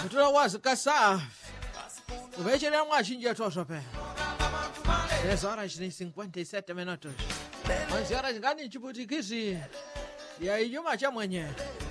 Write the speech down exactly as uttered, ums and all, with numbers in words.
Tunawazi kasa. Umechelewa mwachinja tosho pe. dez horas e cinquenta e sete minutos. onze horas ngani chiputikisi. Ya Ijumaa cha mwenye.